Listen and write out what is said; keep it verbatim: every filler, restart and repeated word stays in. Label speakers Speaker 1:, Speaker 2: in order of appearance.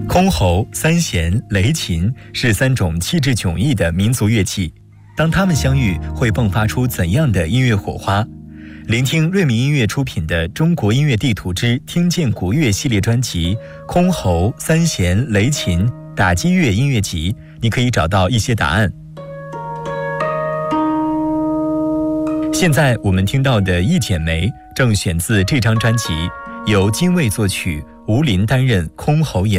Speaker 1: 箜篌、三弦、雷琴是三种气质迥异的民族乐器，当它们相遇，会迸发出怎样的音乐火花？聆听瑞明音乐出品的《中国音乐地图之听见国乐》系列专辑《箜篌、三弦、雷琴打击乐音乐集》，你可以找到一些答案。现在我们听到的《一剪梅》正选自这张专辑，由金卫作曲，吴林担任箜篌演